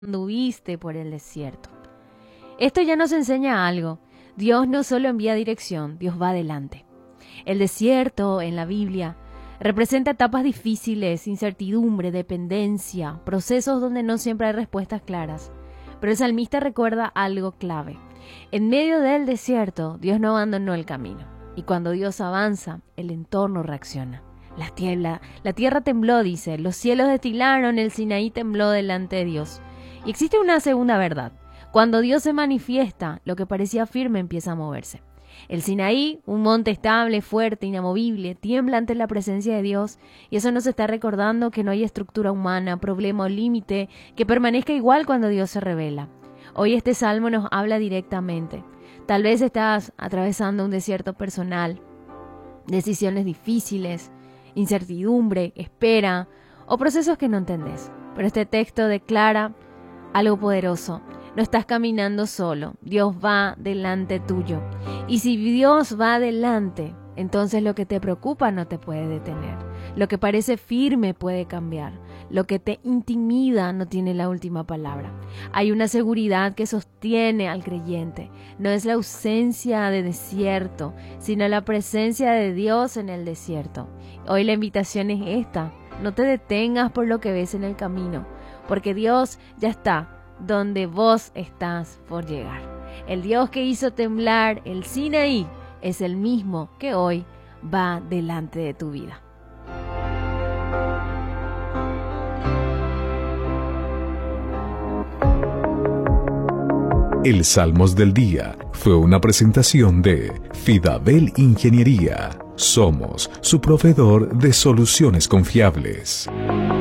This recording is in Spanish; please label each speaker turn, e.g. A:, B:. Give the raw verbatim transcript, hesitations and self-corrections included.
A: anduviste por el desierto. Esto ya nos enseña algo. Dios no solo envía dirección, Dios va adelante. El desierto en la Biblia representa etapas difíciles, incertidumbre, dependencia, procesos donde no siempre hay respuestas claras. Pero el salmista recuerda algo clave. En medio del desierto, Dios no abandonó el camino. Y cuando Dios avanza, el entorno reacciona. La tierra, la tierra tembló, dice, los cielos destilaron, el Sinaí tembló delante de Dios. Y existe una segunda verdad. Cuando Dios se manifiesta, lo que parecía firme empieza a moverse. El Sinaí, un monte estable, fuerte, inamovible, tiembla ante la presencia de Dios, y eso nos está recordando que no hay estructura humana, problema o límite que permanezca igual cuando Dios se revela. Hoy este salmo nos habla directamente. Tal vez estás atravesando un desierto personal, decisiones difíciles, incertidumbre, espera o procesos que no entendés. Pero este texto declara algo poderoso. No estás caminando solo, Dios va delante tuyo. Y si Dios va adelante, entonces lo que te preocupa no te puede detener. Lo que parece firme puede cambiar. Lo que te intimida no tiene la última palabra. Hay una seguridad que sostiene al creyente. No es la ausencia de desierto, sino la presencia de Dios en el desierto. Hoy la invitación es esta. No te detengas por lo que ves en el camino, porque Dios ya está donde vos estás por llegar. El Dios que hizo temblar el Sinaí es el mismo que hoy va delante de tu vida.
B: El Salmos del Día fue una presentación de Fidabel Ingeniería. Somos su proveedor de soluciones confiables.